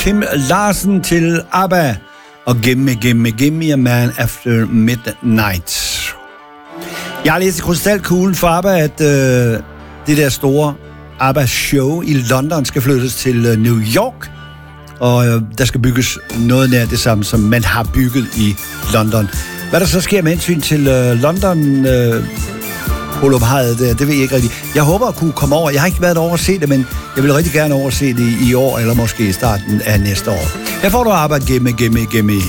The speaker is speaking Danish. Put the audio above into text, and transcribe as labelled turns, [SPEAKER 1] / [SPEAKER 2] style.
[SPEAKER 1] Kim Larsen til ABBA og Gimme a Man After Midnight. Jeg har læst i krystalkuglen for ABBA, at det der store ABBA-show i London skal flyttes til New York, og der skal bygges noget nær det samme, som man har bygget i London. Hvad der så sker med hensyn til London Olympiadet, det ved jeg ikke rigtigt. Jeg håber at kunne komme over. Jeg har ikke været over at se det, men jeg vil rigtig gerne over at se det i år, eller måske i starten af næste år. Her får du ABBA Gimme.